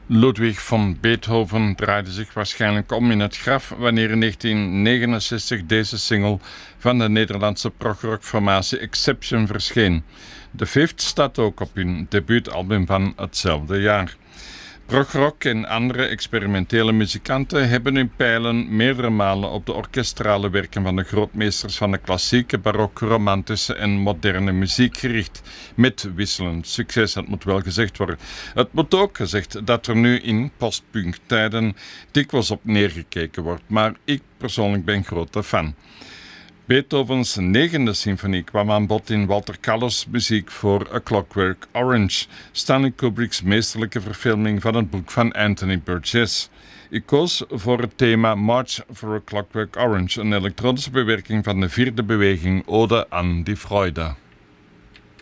Ludwig van Beethoven draaide zich waarschijnlijk om in het graf wanneer in 1969 deze single van de Nederlandse progrockformatie Exception verscheen. The Fifth staat ook op hun debuutalbum van hetzelfde jaar. Progrock en andere experimentele muzikanten hebben hun pijlen meerdere malen op de orkestrale werken van de grootmeesters van de klassieke, barok, romantische en moderne muziek gericht. Met wisselend succes, dat moet wel gezegd worden. Het moet ook gezegd dat er nu in postpunktijden dikwijls op neergekeken wordt, maar ik persoonlijk ben grote fan. Beethovens 9e symfonie kwam aan bod in Walter Kalles muziek voor A Clockwork Orange, Stanley Kubrick's meesterlijke verfilming van het boek van Anthony Burgess. Ik koos voor het thema March for a Clockwork Orange, een elektronische bewerking van de 4e beweging Ode aan die Freude.